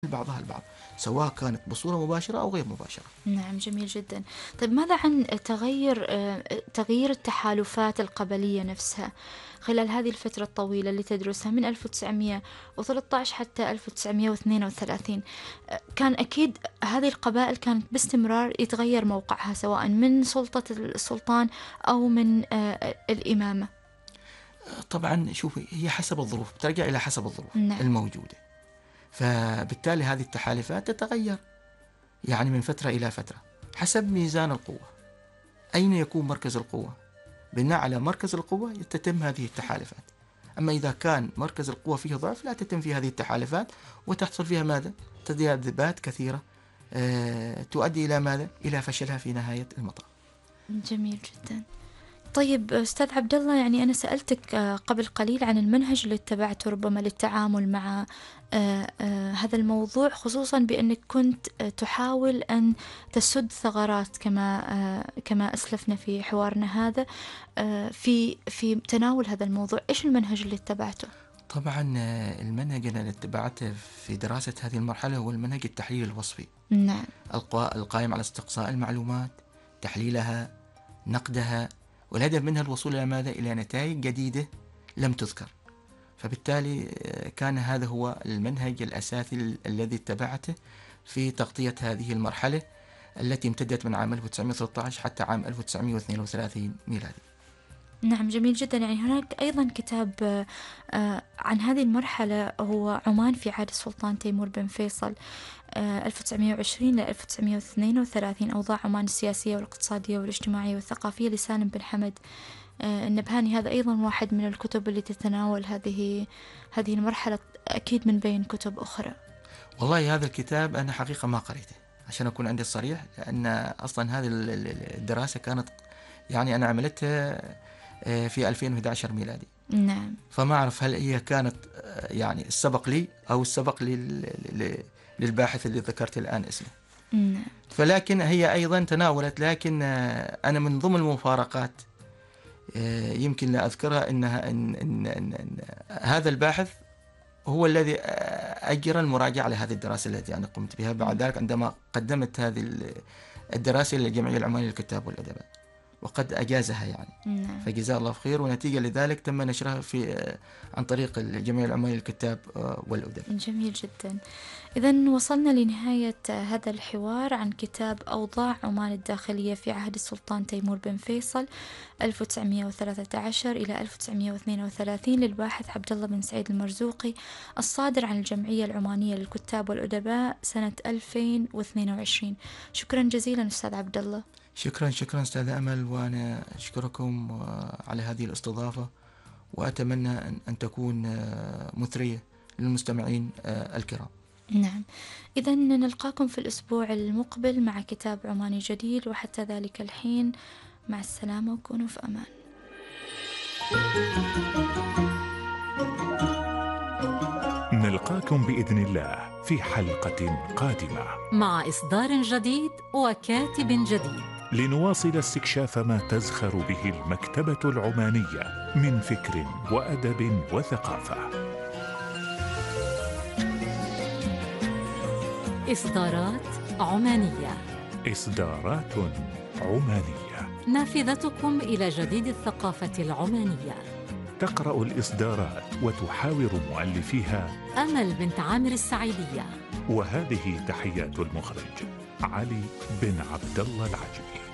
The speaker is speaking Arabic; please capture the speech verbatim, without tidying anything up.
بعضها البعض، سواء كانت بصورة مباشرة أو غير مباشرة. نعم، جميل جدا. طيب ماذا عن تغير آه، تغيير التحالفات القبلية نفسها خلال هذه الفترة الطويلة اللي تدرسها من ألف وتسعمئة وثلاثة عشر حتى ألف وتسعمئة واثنين وثلاثين؟ آه، كان أكيد هذه القبائل كانت باستمرار يتغير موقعها سواء من سلطة السلطان أو من آه، الإمامة. طبعا شوفي، هي حسب الظروف، ترجع إلى حسب الظروف نعم. الموجودة، فبالتالي هذه التحالفات تتغير يعني من فترة إلى فترة حسب ميزان القوة، أين يكون مركز القوة، بناء على مركز القوة تتم هذه التحالفات. أما إذا كان مركز القوة فيه ضعف لا تتم فيه هذه التحالفات، وتحصل فيها ماذا؟ تذبذبات كثيرة أه تؤدي إلى ماذا؟ إلى فشلها في نهاية المطاف. جميل جدا. طيب أستاذ عبد الله، يعني أنا سألتك آه، قبل قليل عن المنهج اللي اتبعته ربما للتعامل مع آه، آه، هذا الموضوع، خصوصا بأنك كنت آه، تحاول أن تسد ثغرات كما آه، كما أسلفنا في حوارنا هذا آه، في في تناول هذا الموضوع. إيش المنهج اللي اتبعته؟ طبعا آه، المنهج اللي اتبعته في دراسة هذه المرحلة هو المنهج التحليل الوصفي. نعم. القا- القائم على استقصاء المعلومات، تحليلها، نقدها، والهدف منها الوصول إلى ماذا؟ إلى نتائج جديدة لم تذكر. فبالتالي آه، كان هذا هو المنهج الأساسي ال- الذي اتبعته في تغطية هذه المرحلة التي امتدت من عام ألف وتسعمئة وثلاثة عشر حتى عام ألف وتسعمئة واثنين وثلاثين ميلادي. نعم، جميل جدا. يعني هناك أيضا كتاب آه، آه، عن هذه المرحلة، هو عمان في عهد السلطان تيمور بن فيصل آه، ألف وتسعمئة وعشرين إلى ألف وتسعمئة واثنين وثلاثين، أوضاع عمان السياسية والاقتصادية والاجتماعية والثقافية لسالم بن حمد آه، النبهاني. هذا أيضا واحد من الكتب اللي تتناول هذه هذه المرحلة، أكيد من بين كتب أخرى. والله هذا الكتاب أنا حقيقة ما قريته عشان أكون عندي الصريح، لأن أصلا هذه ال- ال- الدراسة كانت يعني أنا عملتها آه، في ألفين وأحد عشر ميلادي، نعم. فما أعرف هل هي كانت آه، يعني السبق لي أو السبق لل- لل- للباحث اللي ذكرت الآن اسمه. نعم. فلكن هي أيضا تناولت، لكن آه، أنا من ضمن المفارقات آه، يمكن لا أذكرها إنها إن إن إن إن هذا الباحث هو الذي آه، أجرى المراجعة لهذه الدراسة التي أنا قمت بها بعد ذلك عندما قدمت هذه ال- الدراسة للجمعية العمانية للكتاب والأدباء، وقد أجازها يعني، نعم. فجزاه الله خير. ونتيجة لذلك تم نشرها في آه، عن طريق الجمعية العمانية للكتاب آه، والأدباء. جميل جدا. إذن وصلنا لنهاية هذا الحوار عن كتاب أوضاع عمان الداخلية في عهد السلطان تيمور بن فيصل ألف وتسعمئة وثلاثة عشر إلى ألف وتسعمئة واثنين وثلاثين للباحث عبد الله بن سعيد المرزوقي، الصادر عن الجمعية العمانية للكتاب والأدباء سنة ألفين واثنين وعشرين. شكرا جزيلا أستاذ عبد الله. شكرا شكرا أستاذ أمل، وأنا أشكركم آه، على هذه الاستضافة، وأتمنى أن أن تكون آه، مثرية للمستمعين آه، الكرام. نعم، إذا نلقاكم في الأسبوع المقبل مع كتاب عماني جديد، وحتى ذلك الحين مع السلامة وكونوا في أمان. نلقاكم بإذن الله في حلقة قادمة مع إصدار جديد وكاتب جديد، لنواصل استكشاف ما تزخر به المكتبة العمانية من فكر وأدب وثقافة. إصدارات عمانية، إصدارات عمانية، نافذتكم إلى جديد الثقافة العمانية. تقرأ الإصدارات وتحاور مؤلفيها أمل بنت عامر السعيدية. وهذه تحيات المخرج علي بن عبد الله العجمي.